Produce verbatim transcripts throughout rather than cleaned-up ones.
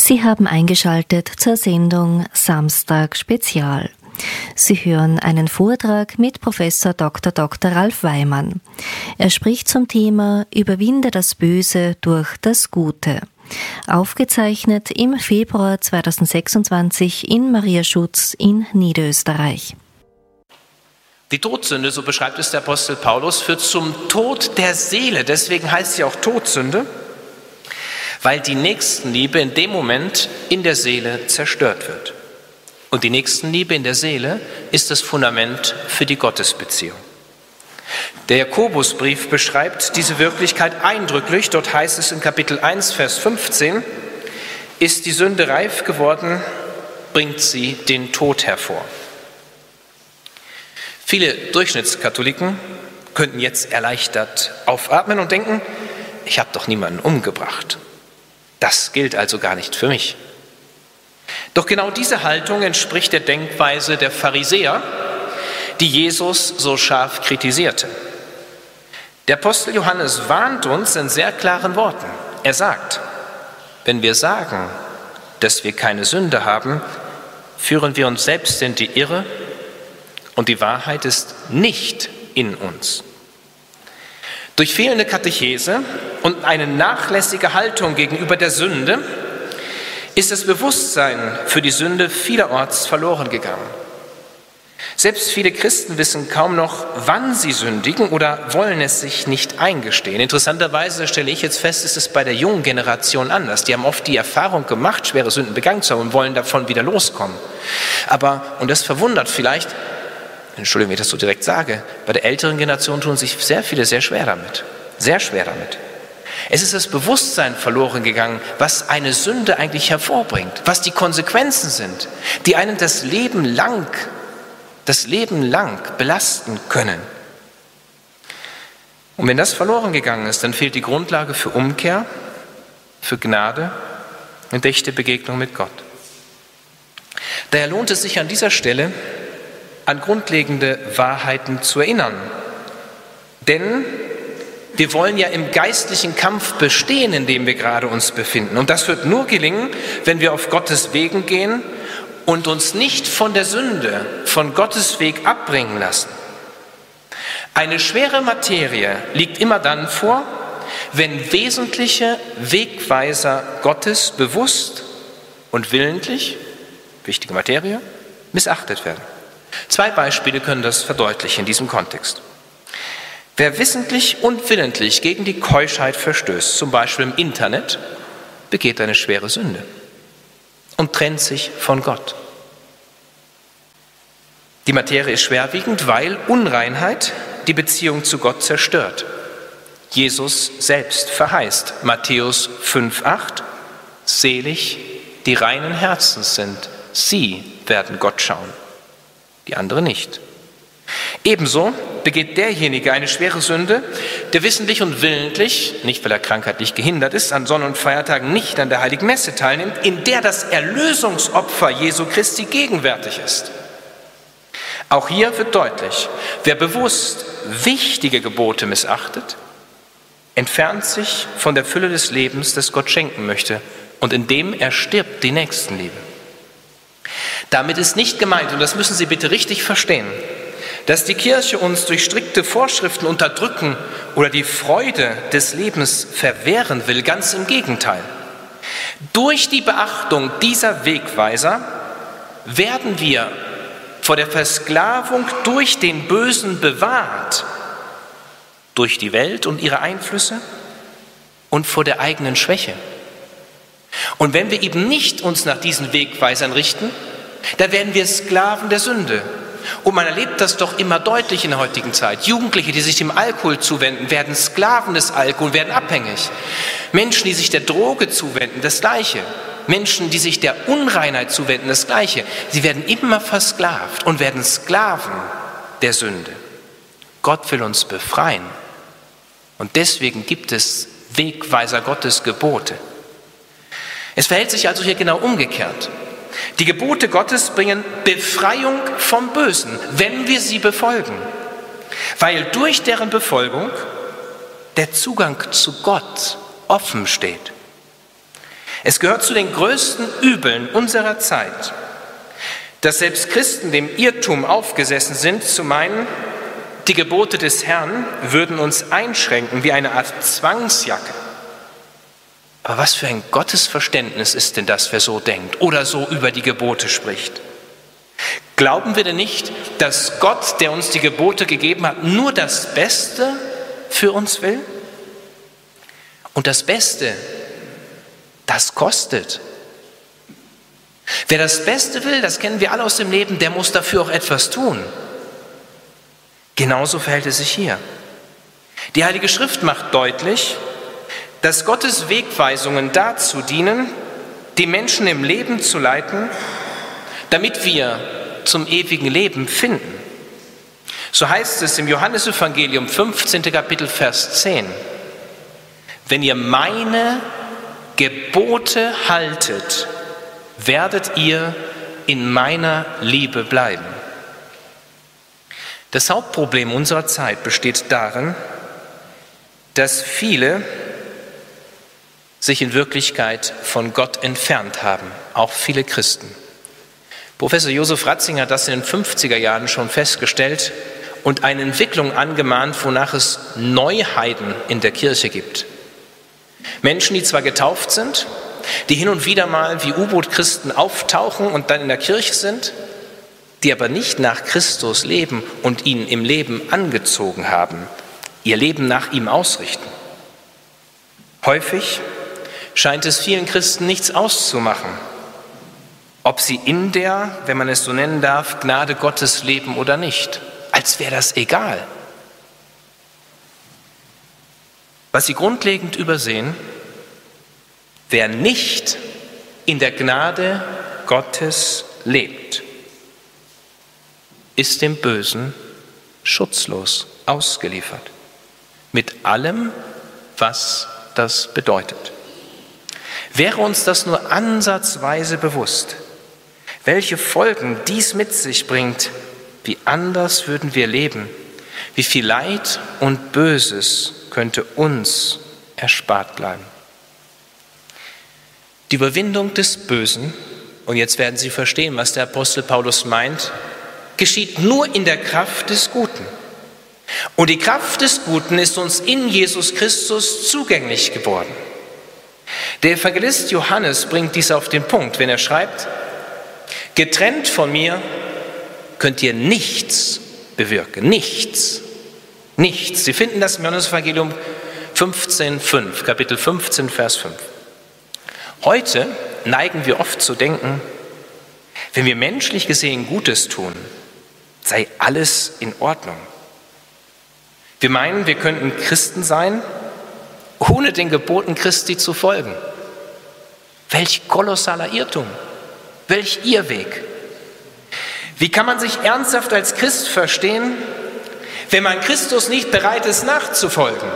Sie haben eingeschaltet zur Sendung Samstag Spezial. Sie hören einen Vortrag mit Professor Doktor Doktor Ralf Weimann. Er spricht zum Thema Überwinde das Böse durch das Gute. Aufgezeichnet im Februar zweitausendsechsundzwanzig in Mariaschutz in Niederösterreich. Die Todsünde, so beschreibt es der Apostel Paulus, führt zum Tod der Seele. Deswegen heißt sie auch Todsünde, weil die Nächstenliebe in dem Moment in der Seele zerstört wird. Und die Nächstenliebe in der Seele ist das Fundament für die Gottesbeziehung. Der Jakobusbrief beschreibt diese Wirklichkeit eindrücklich. Dort heißt es in Kapitel eins, Vers fünfzehn, ist die Sünde reif geworden, bringt sie den Tod hervor. Viele Durchschnittskatholiken könnten jetzt erleichtert aufatmen und denken, ich habe doch niemanden umgebracht. Das gilt also gar nicht für mich. Doch genau diese Haltung entspricht der Denkweise der Pharisäer, die Jesus so scharf kritisierte. Der Apostel Johannes warnt uns in sehr klaren Worten. Er sagt, wenn wir sagen, dass wir keine Sünde haben, führen wir uns selbst in die Irre und die Wahrheit ist nicht in uns. Durch fehlende Katechese und eine nachlässige Haltung gegenüber der Sünde ist das Bewusstsein für die Sünde vielerorts verloren gegangen. Selbst viele Christen wissen kaum noch, wann sie sündigen oder wollen es sich nicht eingestehen. Interessanterweise stelle ich jetzt fest, ist es bei der jungen Generation anders. Die haben oft die Erfahrung gemacht, schwere Sünden begangen zu haben und wollen davon wieder loskommen. Aber, und das verwundert vielleicht, Entschuldigung, wenn ich das so direkt sage, bei der älteren Generation tun sich sehr viele sehr schwer damit. Sehr schwer damit. Es ist das Bewusstsein verloren gegangen, was eine Sünde eigentlich hervorbringt, was die Konsequenzen sind, die einen das Leben lang, das Leben lang belasten können. Und wenn das verloren gegangen ist, dann fehlt die Grundlage für Umkehr, für Gnade und echte Begegnung mit Gott. Daher lohnt es sich an dieser Stelle, an grundlegende Wahrheiten zu erinnern. Denn wir wollen ja im geistlichen Kampf bestehen, in dem wir gerade uns befinden. Und das wird nur gelingen, wenn wir auf Gottes Wegen gehen und uns nicht von der Sünde, von Gottes Weg abbringen lassen. Eine schwere Materie liegt immer dann vor, wenn wesentliche Wegweiser Gottes bewusst und willentlich, wichtige Materie, missachtet werden. Zwei Beispiele können das verdeutlichen in diesem Kontext. Wer wissentlich und willentlich gegen die Keuschheit verstößt, zum Beispiel im Internet, begeht eine schwere Sünde und trennt sich von Gott. Die Materie ist schwerwiegend, weil Unreinheit die Beziehung zu Gott zerstört. Jesus selbst verheißt, Matthäus fünf, acht, selig, die reinen Herzens sind, sie werden Gott schauen, die anderen nicht. Ebenso begeht derjenige eine schwere Sünde, der wissentlich und willentlich, nicht weil er krankheitlich gehindert ist, an Sonn- und Feiertagen nicht an der Heiligen Messe teilnimmt, in der das Erlösungsopfer Jesu Christi gegenwärtig ist. Auch hier wird deutlich, wer bewusst wichtige Gebote missachtet, entfernt sich von der Fülle des Lebens, das Gott schenken möchte, und in dem erstirbt die Nächstenliebe. Damit ist nicht gemeint, und das müssen Sie bitte richtig verstehen, dass die Kirche uns durch strikte Vorschriften unterdrücken oder die Freude des Lebens verwehren will. Ganz im Gegenteil. Durch die Beachtung dieser Wegweiser werden wir vor der Versklavung durch den Bösen bewahrt, durch die Welt und ihre Einflüsse und vor der eigenen Schwäche. Und wenn wir eben nicht uns nach diesen Wegweisern richten, dann werden wir Sklaven der Sünde. Und man erlebt das doch immer deutlich in der heutigen Zeit. Jugendliche, die sich dem Alkohol zuwenden, werden Sklaven des Alkohols, werden abhängig. Menschen, die sich der Droge zuwenden, das Gleiche. Menschen, die sich der Unreinheit zuwenden, das Gleiche. Sie werden immer versklavt und werden Sklaven der Sünde. Gott will uns befreien. Und deswegen gibt es Wegweiser Gottes Gebote. Es verhält sich also hier genau umgekehrt. Die Gebote Gottes bringen Befreiung vom Bösen, wenn wir sie befolgen, weil durch deren Befolgung der Zugang zu Gott offen steht. Es gehört zu den größten Übeln unserer Zeit, dass selbst Christen dem Irrtum aufgesessen sind, zu meinen, die Gebote des Herrn würden uns einschränken wie eine Art Zwangsjacke. Aber was für ein Gottesverständnis ist denn das, wer so denkt oder so über die Gebote spricht? Glauben wir denn nicht, dass Gott, der uns die Gebote gegeben hat, nur das Beste für uns will? Und das Beste, das kostet. Wer das Beste will, das kennen wir alle aus dem Leben, der muss dafür auch etwas tun. Genauso verhält es sich hier. Die Heilige Schrift macht deutlich, dass Gottes Wegweisungen dazu dienen, die Menschen im Leben zu leiten, damit wir zum ewigen Leben finden. So heißt es im Johannesevangelium fünfzehnten Kapitel Vers zehn: Wenn ihr meine Gebote haltet, werdet ihr in meiner Liebe bleiben. Das Hauptproblem unserer Zeit besteht darin, dass viele sich in Wirklichkeit von Gott entfernt haben, auch viele Christen. Professor Josef Ratzinger hat das in den fünfziger Jahren schon festgestellt und eine Entwicklung angemahnt, wonach es Neuheiden in der Kirche gibt. Menschen, die zwar getauft sind, die hin und wieder mal wie U-Boot-Christen auftauchen und dann in der Kirche sind, die aber nicht nach Christus leben und ihn im Leben angezogen haben, ihr Leben nach ihm ausrichten. Häufig scheint es vielen Christen nichts auszumachen, ob sie in der, wenn man es so nennen darf, Gnade Gottes leben oder nicht. Als wäre das egal. Was sie grundlegend übersehen: Wer nicht in der Gnade Gottes lebt, ist dem Bösen schutzlos ausgeliefert. Mit allem, was das bedeutet. Wäre uns das nur ansatzweise bewusst, welche Folgen dies mit sich bringt, wie anders würden wir leben, wie viel Leid und Böses könnte uns erspart bleiben. Die Überwindung des Bösen, und jetzt werden Sie verstehen, was der Apostel Paulus meint, geschieht nur in der Kraft des Guten. Und die Kraft des Guten ist uns in Jesus Christus zugänglich geworden. Der Evangelist Johannes bringt dies auf den Punkt, wenn er schreibt: Getrennt von mir könnt ihr nichts bewirken, nichts, nichts. Sie finden das im Johannesevangelium fünfzehn fünf, Kapitel fünfzehn, Vers fünf. Heute neigen wir oft zu denken, wenn wir menschlich gesehen Gutes tun, sei alles in Ordnung. Wir meinen, wir könnten Christen sein, ohne den Geboten Christi zu folgen. Welch kolossaler Irrtum, welch Irrweg. Wie kann man sich ernsthaft als Christ verstehen, wenn man Christus nicht bereit ist nachzufolgen?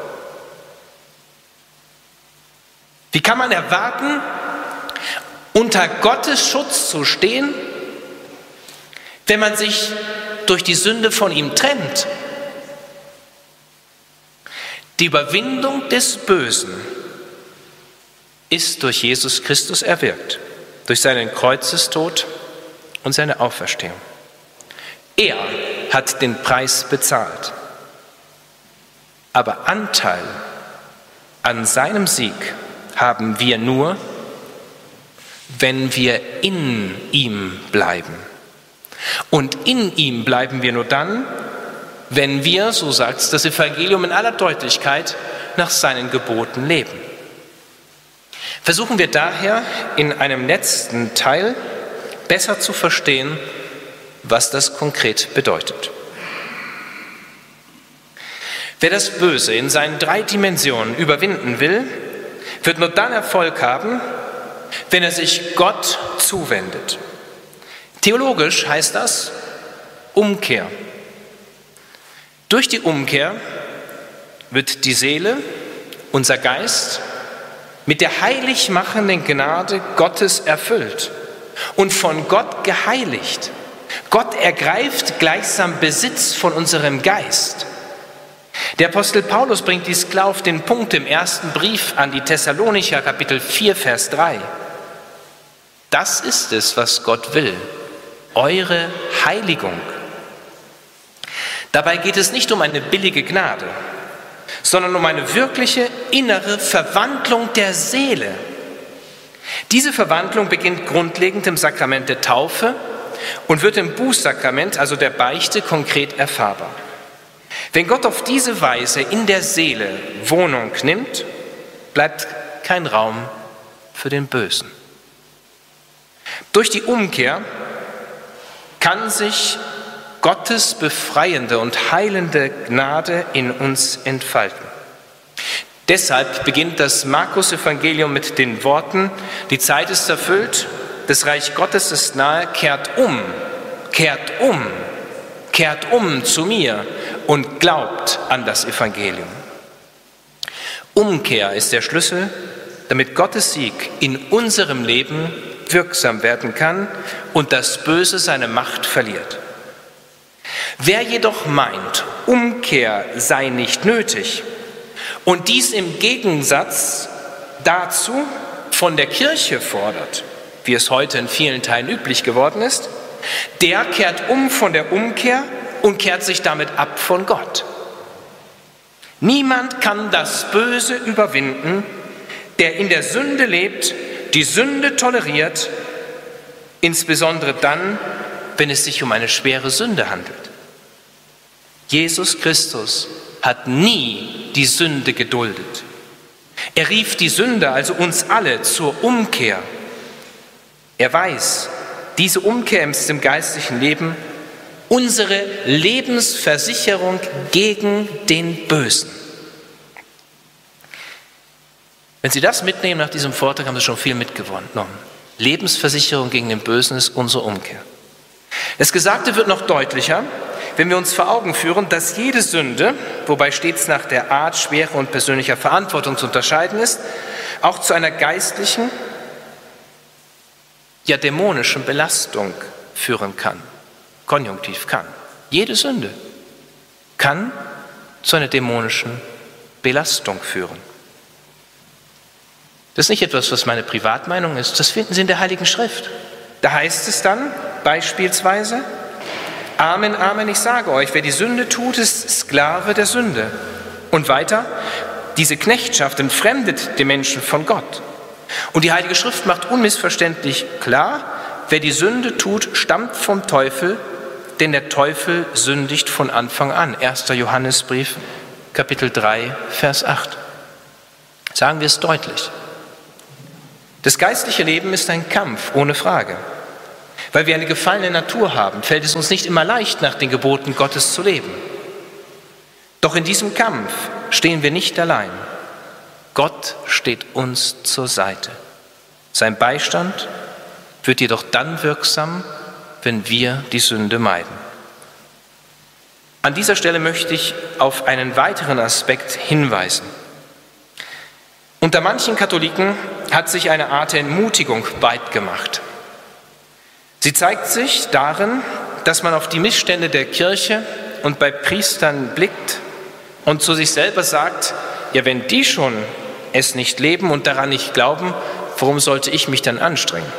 Wie kann man erwarten, unter Gottes Schutz zu stehen, wenn man sich durch die Sünde von ihm trennt? Die Überwindung des Bösen ist durch Jesus Christus erwirkt, durch seinen Kreuzestod und seine Auferstehung. Er hat den Preis bezahlt. Aber Anteil an seinem Sieg haben wir nur, wenn wir in ihm bleiben. Und in ihm bleiben wir nur dann, wenn wir, so sagt es das Evangelium in aller Deutlichkeit, nach seinen Geboten leben. Versuchen wir daher in einem letzten Teil besser zu verstehen, was das konkret bedeutet. Wer das Böse in seinen drei Dimensionen überwinden will, wird nur dann Erfolg haben, wenn er sich Gott zuwendet. Theologisch heißt das Umkehr. Durch die Umkehr wird die Seele, unser Geist, mit der heilig machenden Gnade Gottes erfüllt und von Gott geheiligt. Gott ergreift gleichsam Besitz von unserem Geist. Der Apostel Paulus bringt dies klar auf den Punkt im ersten Brief an die Thessalonicher, Kapitel vier, Vers drei. Das ist es, was Gott will, eure Heiligung. Dabei geht es nicht um eine billige Gnade, sondern um eine wirkliche innere Verwandlung der Seele. Diese Verwandlung beginnt grundlegend im Sakrament der Taufe und wird im Bußsakrament, also der Beichte, konkret erfahrbar. Wenn Gott auf diese Weise in der Seele Wohnung nimmt, bleibt kein Raum für den Bösen. Durch die Umkehr kann sich Gottes befreiende und heilende Gnade in uns entfalten. Deshalb beginnt das Markus-Evangelium mit den Worten: Die Zeit ist erfüllt, das Reich Gottes ist nahe, kehrt um, kehrt um, kehrt um zu mir und glaubt an das Evangelium. Umkehr ist der Schlüssel, damit Gottes Sieg in unserem Leben wirksam werden kann und das Böse seine Macht verliert. Wer jedoch meint, Umkehr sei nicht nötig und dies im Gegensatz dazu von der Kirche fordert, wie es heute in vielen Teilen üblich geworden ist, der kehrt um von der Umkehr und kehrt sich damit ab von Gott. Niemand kann das Böse überwinden, der in der Sünde lebt, die Sünde toleriert, insbesondere dann, wenn es sich um eine schwere Sünde handelt. Jesus Christus hat nie die Sünde geduldet. Er rief die Sünder, also uns alle, zur Umkehr. Er weiß, diese Umkehr ist im geistlichen Leben unsere Lebensversicherung gegen den Bösen. Wenn Sie das mitnehmen nach diesem Vortrag, haben Sie schon viel mitgenommen. Lebensversicherung gegen den Bösen ist unsere Umkehr. Das Gesagte wird noch deutlicher, wenn wir uns vor Augen führen, dass jede Sünde, wobei stets nach der Art, Schwere und persönlicher Verantwortung zu unterscheiden ist, auch zu einer geistlichen, ja dämonischen Belastung führen kann. Konjunktiv kann. Jede Sünde kann zu einer dämonischen Belastung führen. Das ist nicht etwas, was meine Privatmeinung ist, das finden Sie in der Heiligen Schrift. Da heißt es dann beispielsweise: Amen, Amen, ich sage euch, wer die Sünde tut, ist Sklave der Sünde. Und weiter: Diese Knechtschaft entfremdet den Menschen von Gott. Und die Heilige Schrift macht unmissverständlich klar, wer die Sünde tut, stammt vom Teufel, denn der Teufel sündigt von Anfang an. erster Johannesbrief, Kapitel drei, Vers acht. Sagen wir es deutlich. Das geistliche Leben ist ein Kampf, ohne Frage. Weil wir eine gefallene Natur haben, fällt es uns nicht immer leicht, nach den Geboten Gottes zu leben. Doch in diesem Kampf stehen wir nicht allein. Gott steht uns zur Seite. Sein Beistand wird jedoch dann wirksam, wenn wir die Sünde meiden. An dieser Stelle möchte ich auf einen weiteren Aspekt hinweisen. Unter manchen Katholiken hat sich eine Art der Entmutigung breit gemacht. Sie zeigt sich darin, dass man auf die Missstände der Kirche und bei Priestern blickt und zu sich selber sagt: Ja, wenn die schon es nicht leben und daran nicht glauben, warum sollte ich mich dann anstrengen?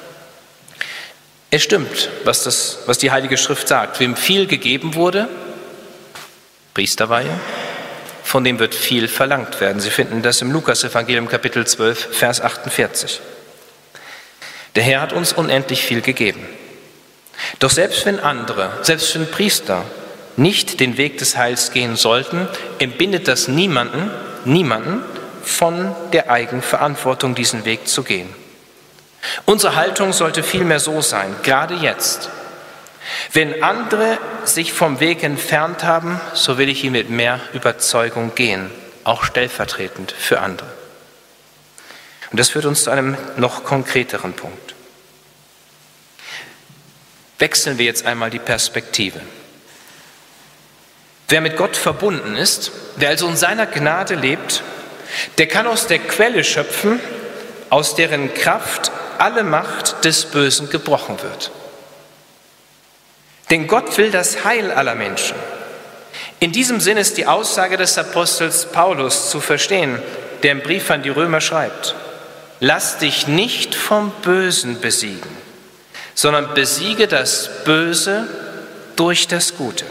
Es stimmt, was, das, was die Heilige Schrift sagt. Wem viel gegeben wurde, Priesterweihe, von dem wird viel verlangt werden. Sie finden das im Lukas-Evangelium, Kapitel zwölf, Vers achtundvierzig. Der Herr hat uns unendlich viel gegeben. Doch selbst wenn andere, selbst wenn Priester nicht den Weg des Heils gehen sollten, entbindet das niemanden, niemanden von der Eigenverantwortung, diesen Weg zu gehen. Unsere Haltung sollte vielmehr so sein, gerade jetzt: Wenn andere sich vom Weg entfernt haben, so will ich ihn mit mehr Überzeugung gehen, auch stellvertretend für andere. Und das führt uns zu einem noch konkreteren Punkt. Wechseln wir jetzt einmal die Perspektive. Wer mit Gott verbunden ist, wer also in seiner Gnade lebt, der kann aus der Quelle schöpfen, aus deren Kraft alle Macht des Bösen gebrochen wird. Denn Gott will das Heil aller Menschen. In diesem Sinn ist die Aussage des Apostels Paulus zu verstehen, der im Brief an die Römer schreibt: Lass dich nicht vom Bösen besiegen, sondern besiege das Böse durch das Gute.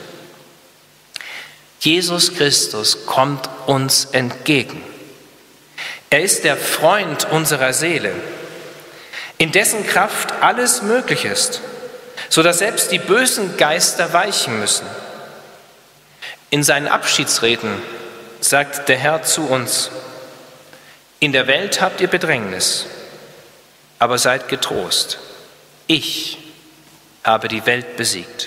Jesus Christus kommt uns entgegen. Er ist der Freund unserer Seele, in dessen Kraft alles möglich ist, sodass selbst die bösen Geister weichen müssen. In seinen Abschiedsreden sagt der Herr zu uns: In der Welt habt ihr Bedrängnis, aber seid getrost. Ich habe die Welt besiegt.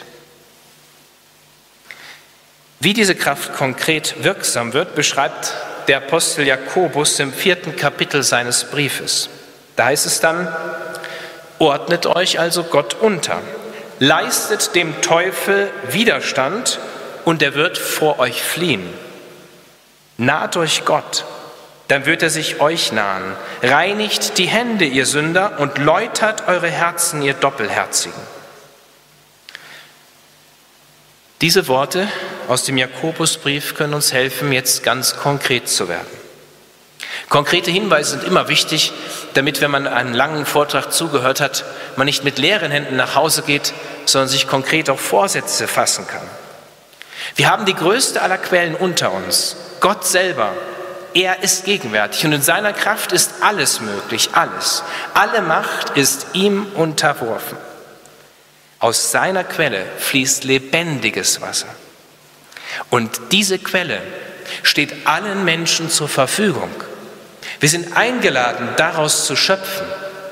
Wie diese Kraft konkret wirksam wird, beschreibt der Apostel Jakobus im vierten Kapitel seines Briefes. Da heißt es dann: Ordnet euch also Gott unter, leistet dem Teufel Widerstand und er wird vor euch fliehen. Naht euch Gott, dann wird er sich euch nahen. Reinigt die Hände, ihr Sünder, und läutert eure Herzen, ihr Doppelherzigen. Diese Worte aus dem Jakobusbrief können uns helfen, jetzt ganz konkret zu werden. Konkrete Hinweise sind immer wichtig, damit, wenn man einen langen Vortrag zugehört hat, man nicht mit leeren Händen nach Hause geht, sondern sich konkret auch Vorsätze fassen kann. Wir haben die größte aller Quellen unter uns, Gott selber. Er ist gegenwärtig und in seiner Kraft ist alles möglich, alles. Alle Macht ist ihm unterworfen. Aus seiner Quelle fließt lebendiges Wasser. Und diese Quelle steht allen Menschen zur Verfügung. Wir sind eingeladen, daraus zu schöpfen.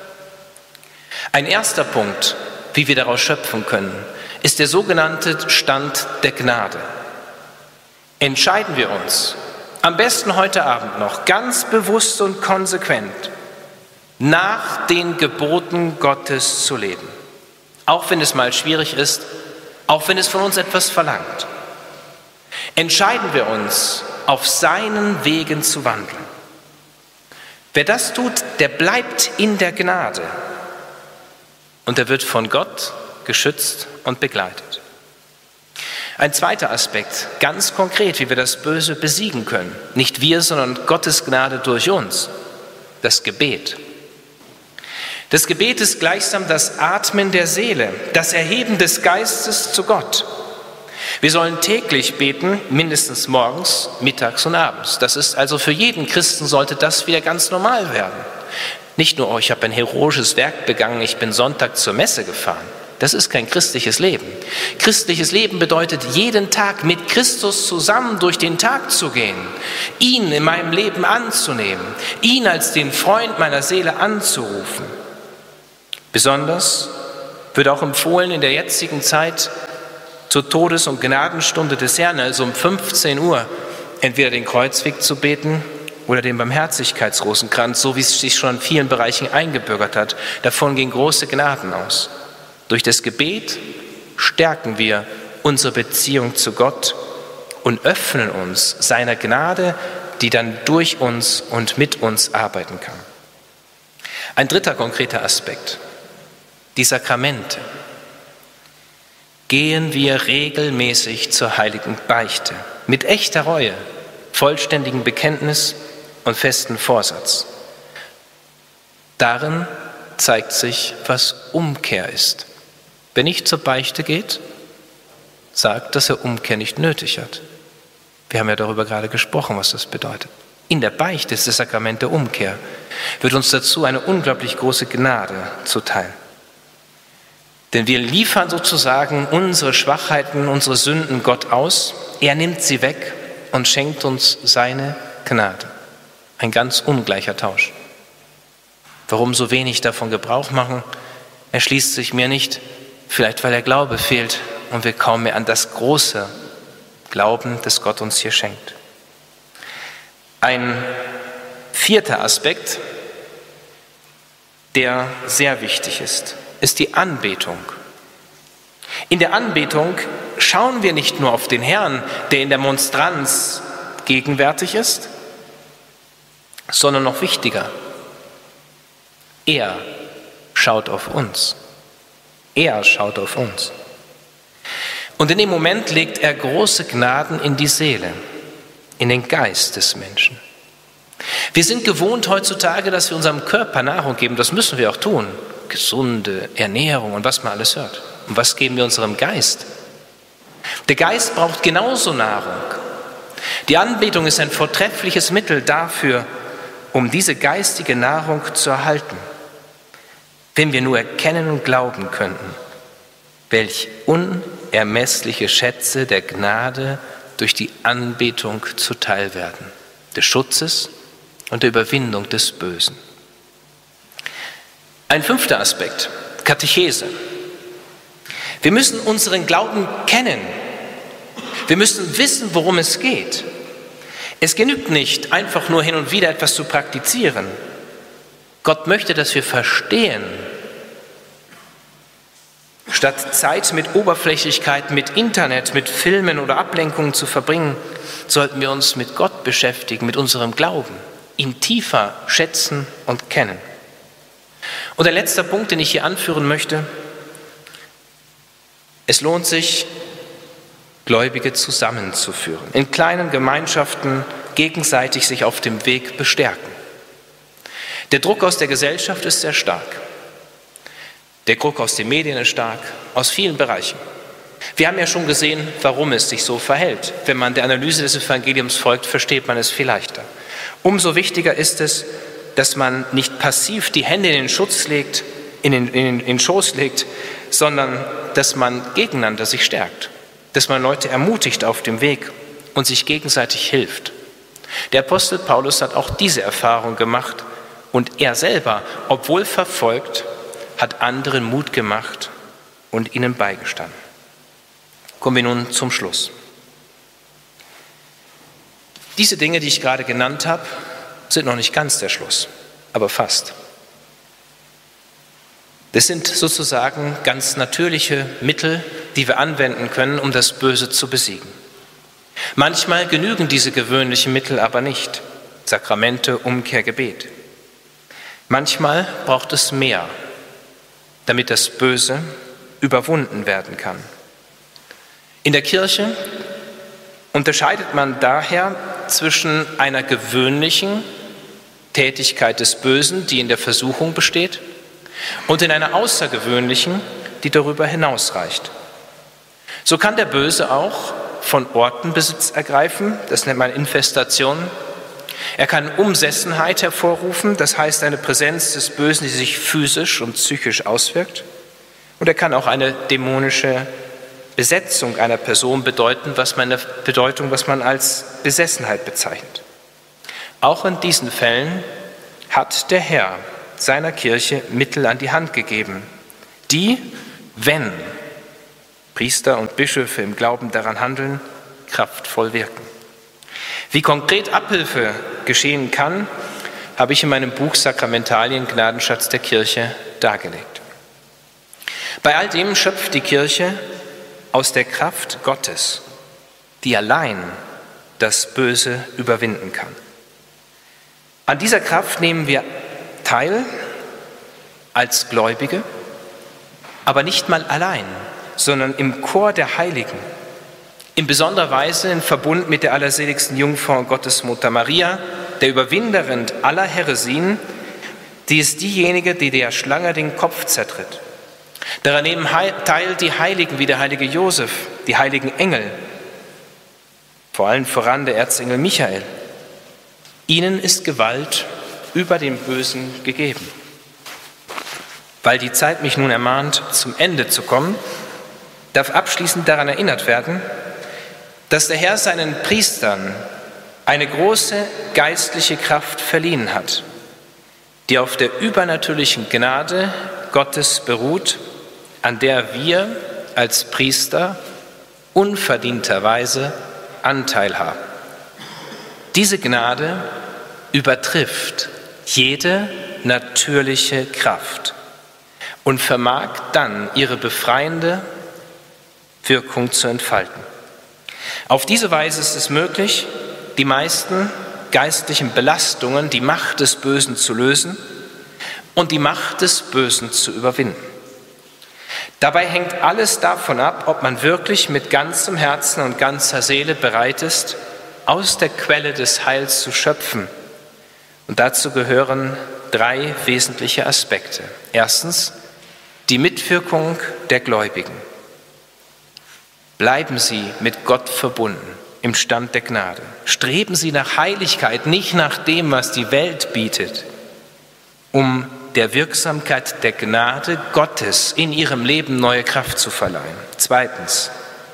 Ein erster Punkt, wie wir daraus schöpfen können, ist der sogenannte Stand der Gnade. Entscheiden wir uns, am besten heute Abend noch, ganz bewusst und konsequent, nach den Geboten Gottes zu leben. Auch wenn es mal schwierig ist, auch wenn es von uns etwas verlangt. Entscheiden wir uns, auf seinen Wegen zu wandeln. Wer das tut, der bleibt in der Gnade und er wird von Gott geschützt und begleitet. Ein zweiter Aspekt, ganz konkret, wie wir das Böse besiegen können. Nicht wir, sondern Gottes Gnade durch uns. Das Gebet. Das Gebet ist gleichsam das Atmen der Seele, das Erheben des Geistes zu Gott. Wir sollen täglich beten, mindestens morgens, mittags und abends. Das ist also für jeden Christen, sollte das wieder ganz normal werden. Nicht nur, oh, ich habe ein heroisches Werk begangen, ich bin Sonntag zur Messe gefahren. Das ist kein christliches Leben. Christliches Leben bedeutet, jeden Tag mit Christus zusammen durch den Tag zu gehen, ihn in meinem Leben anzunehmen, ihn als den Freund meiner Seele anzurufen. Besonders wird auch empfohlen, in der jetzigen Zeit zur Todes- und Gnadenstunde des Herrn, also um fünfzehn Uhr, entweder den Kreuzweg zu beten oder den Barmherzigkeitsrosenkranz, so wie es sich schon in vielen Bereichen eingebürgert hat. Davon gehen große Gnaden aus. Durch das Gebet stärken wir unsere Beziehung zu Gott und öffnen uns seiner Gnade, die dann durch uns und mit uns arbeiten kann. Ein dritter konkreter Aspekt, die Sakramente. Gehen wir regelmäßig zur heiligen Beichte, mit echter Reue, vollständigem Bekenntnis und festem Vorsatz. Darin zeigt sich, was Umkehr ist. Wer nicht zur Beichte geht, sagt, dass er Umkehr nicht nötig hat. Wir haben ja darüber gerade gesprochen, was das bedeutet. In der Beichte ist das Sakrament der Umkehr, wird uns dazu eine unglaublich große Gnade zuteil. Denn wir liefern sozusagen unsere Schwachheiten, unsere Sünden Gott aus. Er nimmt sie weg und schenkt uns seine Gnade. Ein ganz ungleicher Tausch. Warum so wenig davon Gebrauch machen, erschließt sich mir nicht. Vielleicht, weil der Glaube fehlt und wir kaum mehr an das große Glauben, das Gott uns hier schenkt. Ein vierter Aspekt, der sehr wichtig ist, ist die Anbetung. In der Anbetung schauen wir nicht nur auf den Herrn, der in der Monstranz gegenwärtig ist, sondern noch wichtiger, er schaut auf uns. Er schaut auf uns. Und in dem Moment legt er große Gnaden in die Seele, in den Geist des Menschen. Wir sind gewohnt heutzutage, dass wir unserem Körper Nahrung geben. Das müssen wir auch tun. Gesunde Ernährung und was man alles hört. Und was geben wir unserem Geist? Der Geist braucht genauso Nahrung. Die Anbetung ist ein vortreffliches Mittel dafür, um diese geistige Nahrung zu erhalten. Wenn wir nur erkennen und glauben könnten, welch unermessliche Schätze der Gnade durch die Anbetung zuteil werden, des Schutzes und der Überwindung des Bösen. Ein fünfter Aspekt, Katechese. Wir müssen unseren Glauben kennen. Wir müssen wissen, worum es geht. Es genügt nicht, einfach nur hin und wieder etwas zu praktizieren. Gott möchte, dass wir verstehen. Statt Zeit mit Oberflächlichkeit, mit Internet, mit Filmen oder Ablenkungen zu verbringen, sollten wir uns mit Gott beschäftigen, mit unserem Glauben, ihn tiefer schätzen und kennen. Und der letzte Punkt, den ich hier anführen möchte: Es lohnt sich, Gläubige zusammenzuführen, in kleinen Gemeinschaften gegenseitig sich auf dem Weg bestärken. Der Druck aus der Gesellschaft ist sehr stark. Der Druck aus den Medien ist stark, aus vielen Bereichen. Wir haben ja schon gesehen, warum es sich so verhält. Wenn man der Analyse des Evangeliums folgt, versteht man es viel leichter. Umso wichtiger ist es, dass man nicht passiv die Hände in den Schutz legt, in den, in den, in den Schoß legt, sondern dass man gegeneinander sich stärkt, dass man Leute ermutigt auf dem Weg und sich gegenseitig hilft. Der Apostel Paulus hat auch diese Erfahrung gemacht und er selber, obwohl verfolgt, hat anderen Mut gemacht und ihnen beigestanden. Kommen wir nun zum Schluss. Diese Dinge, die ich gerade genannt habe, sind noch nicht ganz der Schluss, aber fast. Das sind sozusagen ganz natürliche Mittel, die wir anwenden können, um das Böse zu besiegen. Manchmal genügen diese gewöhnlichen Mittel aber nicht. Sakramente, Umkehr, Gebet. Manchmal braucht es mehr, damit das Böse überwunden werden kann. In der Kirche unterscheidet man daher zwischen einer gewöhnlichen Tätigkeit des Bösen, die in der Versuchung besteht, und in einer außergewöhnlichen, die darüber hinausreicht. So kann der Böse auch von Orten Besitz ergreifen, das nennt man Infestation. Er kann Umsessenheit hervorrufen, das heißt eine Präsenz des Bösen, die sich physisch und psychisch auswirkt. Und er kann auch eine dämonische Besetzung einer Person bedeuten, was man, Bedeutung, was man als Besessenheit bezeichnet. Auch in diesen Fällen hat der Herr seiner Kirche Mittel an die Hand gegeben, die, wenn Priester und Bischöfe im Glauben daran handeln, kraftvoll wirken. Wie konkret Abhilfe geschehen kann, habe ich in meinem Buch Sakramentalien, Gnadenschatz der Kirche dargelegt. Bei all dem schöpft die Kirche aus der Kraft Gottes, die allein das Böse überwinden kann. An dieser Kraft nehmen wir teil als Gläubige, aber nicht mal allein, sondern im Chor der Heiligen, in besonderer Weise in Verbund mit der allerseligsten Jungfrau Gottesmutter Maria, der Überwinderin aller Häresien, die ist diejenige, die der Schlange den Kopf zertritt. Daran nehmen teil die Heiligen wie der heilige Josef, die heiligen Engel, vor allem voran der Erzengel Michael. Ihnen ist Gewalt über den Bösen gegeben. Weil die Zeit mich nun ermahnt, zum Ende zu kommen, darf abschließend daran erinnert werden, dass der Herr seinen Priestern eine große geistliche Kraft verliehen hat, die auf der übernatürlichen Gnade Gottes beruht, an der wir als Priester unverdienterweise Anteil haben. Diese Gnade übertrifft jede natürliche Kraft und vermag dann ihre befreiende Wirkung zu entfalten. Auf diese Weise ist es möglich, die meisten geistlichen Belastungen, die Macht des Bösen zu lösen und die Macht des Bösen zu überwinden. Dabei hängt alles davon ab, ob man wirklich mit ganzem Herzen und ganzer Seele bereit ist, aus der Quelle des Heils zu schöpfen. Und dazu gehören drei wesentliche Aspekte. Erstens, die Mitwirkung der Gläubigen. Bleiben Sie mit Gott verbunden im Stand der Gnade. Streben Sie nach Heiligkeit, nicht nach dem, was die Welt bietet, um der Wirksamkeit der Gnade Gottes in Ihrem Leben neue Kraft zu verleihen. Zweitens,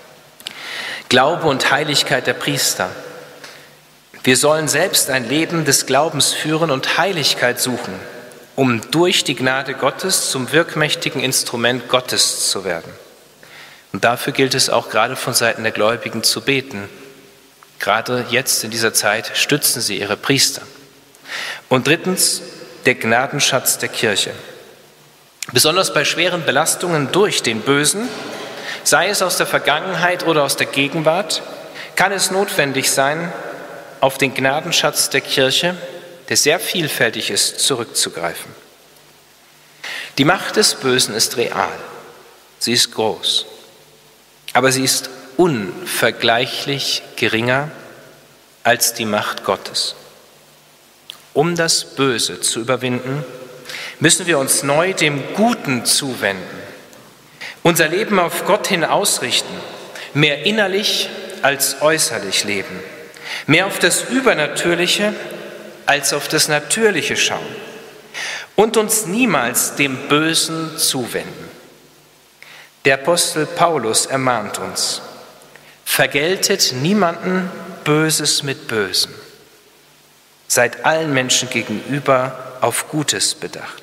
Glaube und Heiligkeit der Priester. Wir sollen selbst ein Leben des Glaubens führen und Heiligkeit suchen, um durch die Gnade Gottes zum wirkmächtigen Instrument Gottes zu werden. Und dafür gilt es auch gerade von Seiten der Gläubigen zu beten. Gerade jetzt in dieser Zeit stützen sie ihre Priester. Und drittens, der Gnadenschatz der Kirche. Besonders bei schweren Belastungen durch den Bösen, sei es aus der Vergangenheit oder aus der Gegenwart, kann es notwendig sein, auf den Gnadenschatz der Kirche, der sehr vielfältig ist, zurückzugreifen. Die Macht des Bösen ist real, sie ist groß, aber sie ist unvergleichlich geringer als die Macht Gottes. Um das Böse zu überwinden, müssen wir uns neu dem Guten zuwenden, unser Leben auf Gott hin ausrichten, mehr innerlich als äußerlich leben, mehr auf das Übernatürliche als auf das Natürliche schauen und uns niemals dem Bösen zuwenden. Der Apostel Paulus ermahnt uns: Vergeltet niemanden Böses mit Bösem. Seid allen Menschen gegenüber auf Gutes bedacht.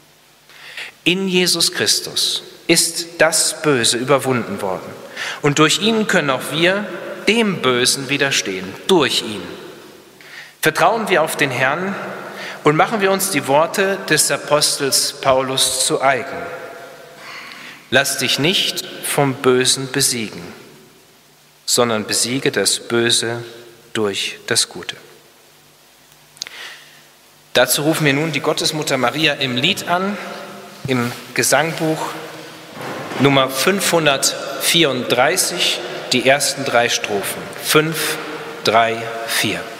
In Jesus Christus ist das Böse überwunden worden. Und durch ihn können auch wir dem Bösen widerstehen, durch ihn. Vertrauen wir auf den Herrn und machen wir uns die Worte des Apostels Paulus zu eigen. Lass dich nicht vom Bösen besiegen, sondern besiege das Böse durch das Gute. Dazu rufen wir nun die Gottesmutter Maria im Lied an, im Gesangbuch Nummer fünfhundertvierunddreißig, die ersten drei Strophen. Fünf, drei, vier.